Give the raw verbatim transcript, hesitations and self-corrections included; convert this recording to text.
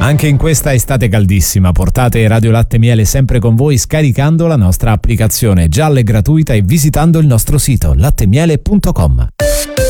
Anche in questa estate caldissima portate Radio Latte Miele sempre con voi scaricando la nostra applicazione gialla e gratuita e visitando il nostro sito lattemiele punto com.